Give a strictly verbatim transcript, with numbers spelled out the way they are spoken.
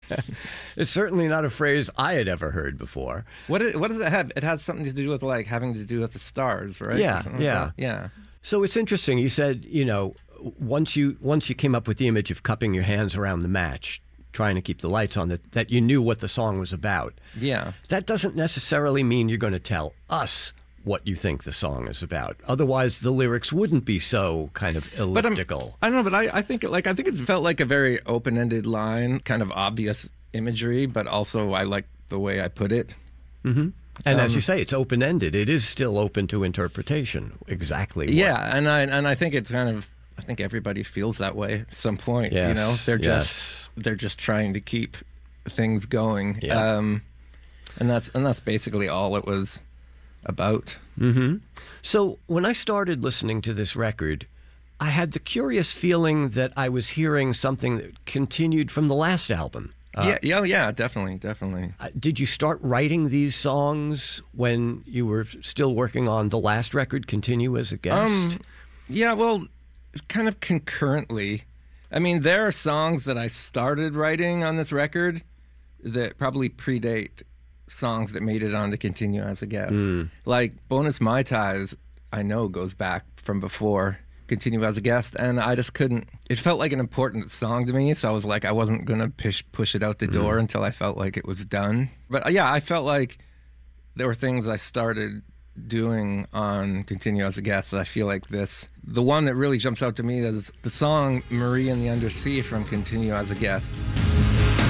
It's certainly not a phrase I had ever heard before. What it, what does it have? It has something to do with like having to do with the stars, right? Yeah, yeah, like yeah. So it's interesting. You said, you know, once you once you came up with the image of cupping your hands around the match, trying to keep the lights on, that that you knew what the song was about. Yeah. That doesn't necessarily mean you're going to tell us what you think the song is about. Otherwise, the lyrics wouldn't be so kind of elliptical. But I don't know, but I, I think it, like I think it's felt like a very open-ended line, kind of obvious imagery, but also I like the way I put it. Mm-hmm. And um, as you say, it's open-ended. It is still open to interpretation. Exactly. What. Yeah, and I and I think it's kind of I think everybody feels that way at some point. Yes, you know, they're yes. just they're just trying to keep things going. Yeah. Um, and that's and that's basically all it was about. Mm-hmm. So when I started listening to this record, I had the curious feeling that I was hearing something that continued from the last album. Uh, yeah, yeah, yeah, definitely, definitely. uh, Did you start writing these songs when you were still working on the last record, Continue as a Guest? Um, yeah, well, kind of concurrently. I mean, there are songs that I started writing on this record that probably predate songs that made it on to Continue as a Guest. Mm. Like Bonus Mai Tais, I know goes back from before Continue as a Guest, and I just couldn't. It felt like an important song to me, so I was like, I wasn't gonna push push it out the door Mm. until I felt like it was done. But uh, yeah, I felt like there were things I started doing on Continue as a Guest that I feel like this. The one that really jumps out to me is the song Marie and the Undersea from Continue as a Guest.